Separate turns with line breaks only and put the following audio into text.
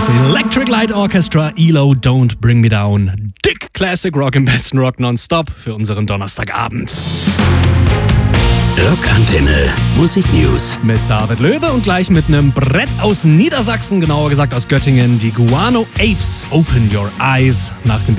Das Electric Light Orchestra, ELO, Don't Bring Me Down. Dick Classic Rock im besten Rock nonstop für unseren Donnerstagabend.
Rockantenne Musik News.
Mit David Löwe und gleich mit einem Brett aus Niedersachsen, genauer gesagt aus Göttingen, die Guano Apes. Open Your Eyes. Nach dem